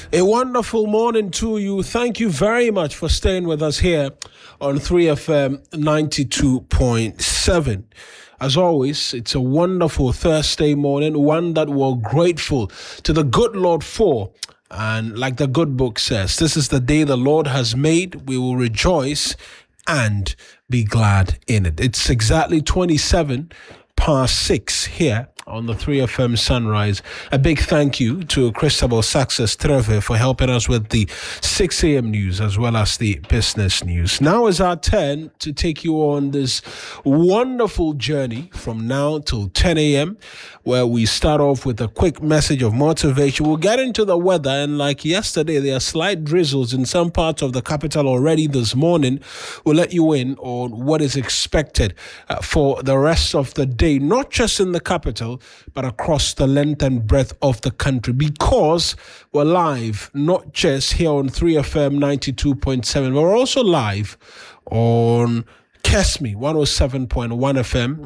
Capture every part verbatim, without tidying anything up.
A wonderful morning to you. Thank you very much for staying with us here on three F M ninety-two point seven. As always, it's a wonderful Thursday morning, one that we're grateful to the good Lord for. And like the good book says, this is the day the Lord has made. We will rejoice and be glad in it. It's exactly twenty-seven past six here on the three F M Sunrise. A big thank you to Christabel Success Treve for helping us with the six a.m. news as well as the business news. Now is our turn to take you on this wonderful journey from now till ten a.m. where we start off with a quick message of motivation. We'll get into the weather, and like yesterday, there are slight drizzles in some parts of the capital already this morning. We'll let you in on what is expected uh, for the rest of the day, not just in the capital, but across the length and breadth of the country, because we're live, not just here on three F M ninety-two point seven, but we're also live on Kesmi one oh seven point one F M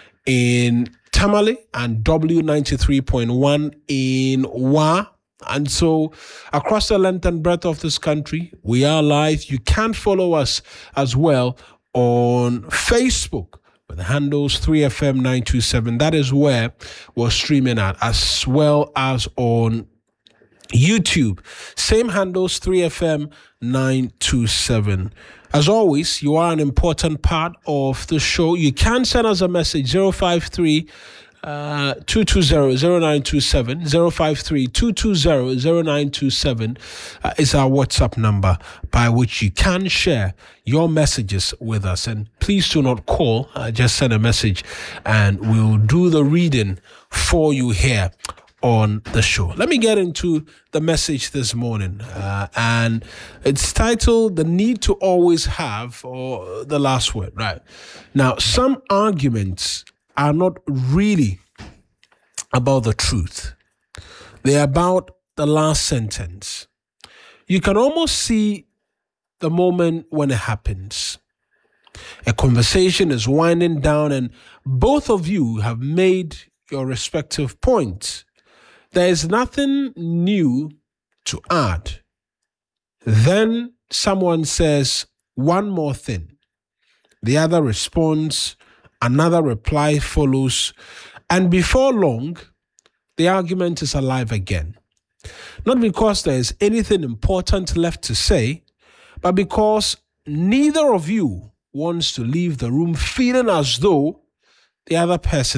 in Tamale and W ninety-three point one in Wa. And so across the length and breadth of this country, we are live. You can follow us as well on Facebook with the handles three F M nine two seven. That is where we're streaming at, as well as on YouTube. Same handles, three F M nine two seven. As always, you are an important part of the show. You can send us a message, zero five three Uh, two two zero, zero nine two seven, zero five three, two two zero, zero nine two seven uh, is our WhatsApp number by which you can share your messages with us. And please do not call, uh, just send a message and we'll do the reading for you here on the show. Let me get into the message this morning, uh, and it's titled The Need to Always Have, or the last word, right? Now, some arguments are not really about the truth. They're about the last sentence. You can almost see the moment when it happens. A conversation is winding down and both of you have made your respective points. There is nothing new to add. Then someone says one more thing. The other responds, another reply follows, and before long, the argument is alive again. Not because there is anything important left to say, but because neither of you wants to leave the room feeling as though the other person